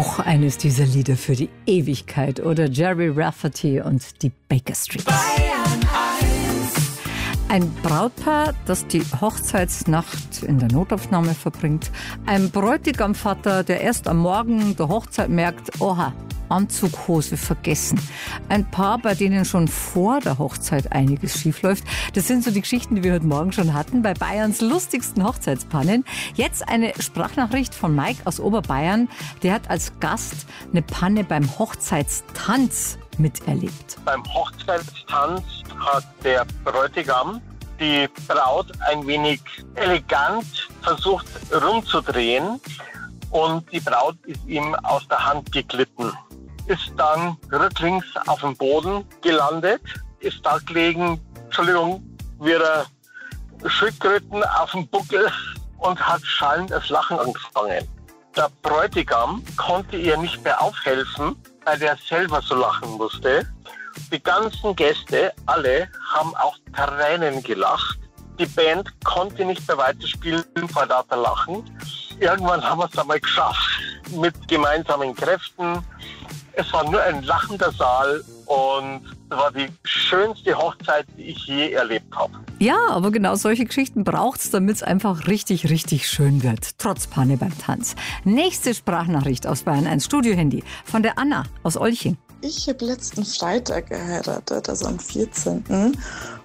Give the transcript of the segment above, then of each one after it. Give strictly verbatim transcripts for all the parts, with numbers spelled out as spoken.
Auch eines dieser Lieder für die Ewigkeit, oder? Jerry Rafferty und die Baker Street. Ein Brautpaar, das die Hochzeitsnacht in der Notaufnahme verbringt. Ein Bräutigamvater, der erst am Morgen der Hochzeit merkt, oha, Anzughose vergessen. Ein Paar, bei denen schon vor der Hochzeit einiges schiefläuft. Das sind so die Geschichten, die wir heute Morgen schon hatten bei Bayerns lustigsten Hochzeitspannen. Jetzt eine Sprachnachricht von Mike aus Oberbayern. Der hat als Gast eine Panne beim Hochzeitstanz miterlebt. Beim Hochzeitstanz hat der Bräutigam die Braut ein wenig elegant versucht rumzudrehen und die Braut ist ihm aus der Hand geglitten. Ist dann rücklings auf dem Boden gelandet, ist da gelegen, Entschuldigung, wieder Schildkröten auf dem Buckel und hat schallend das Lachen angefangen. Der Bräutigam konnte ihr nicht mehr aufhelfen, weil der selber so lachen musste. Die ganzen Gäste, alle, haben auch Tränen gelacht. Die Band konnte nicht mehr weiterspielen vor lauter Lachen. Irgendwann haben wir es einmal geschafft, mit gemeinsamen Kräften. Es war nur ein lachender Saal und es war die schönste Hochzeit, die ich je erlebt habe. Ja, aber genau solche Geschichten braucht's, damit es einfach richtig, richtig schön wird. Trotz Panne beim Tanz. Nächste Sprachnachricht aus Bayern eins Studiohandy von der Anna aus Olching. Ich habe letzten Freitag geheiratet, also am vierzehnten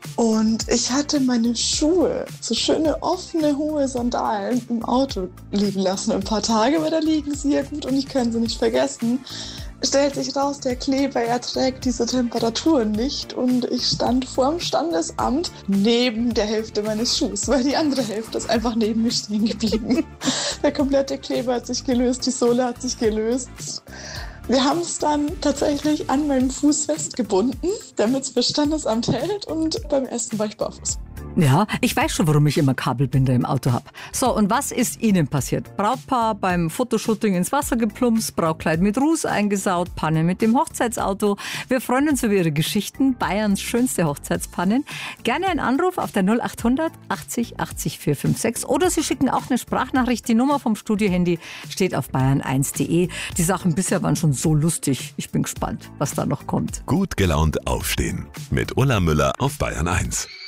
Und ich hatte meine Schuhe, so schöne offene, hohe Sandalen im Auto liegen lassen. Ein paar Tage, aber da liegen sie ja gut und ich kann sie nicht vergessen. Stellt sich raus, der Kleber erträgt diese Temperaturen nicht und ich stand vor dem Standesamt neben der Hälfte meines Schuhs, weil die andere Hälfte ist einfach neben mir stehen geblieben. Der komplette Kleber hat sich gelöst, die Sohle hat sich gelöst. Wir haben es dann tatsächlich an meinem Fuß festgebunden, damit es für Standesamt hält und beim Essen war ich barfuß. Ja, ich weiß schon, warum ich immer Kabelbinder im Auto habe. So, und was ist Ihnen passiert? Brautpaar beim Fotoshooting ins Wasser geplumpst, Brautkleid mit Ruß eingesaut, Panne mit dem Hochzeitsauto. Wir freuen uns über Ihre Geschichten, Bayerns schönste Hochzeitspannen. Gerne einen Anruf auf der null acht hundert achtzig achtzig vier fünf sechs oder Sie schicken auch eine Sprachnachricht. Die Nummer vom Studiohandy steht auf bayern eins punkt de. Die Sachen bisher waren schon so lustig. Ich bin gespannt, was da noch kommt. Gut gelaunt aufstehen mit Ulla Müller auf Bayern eins.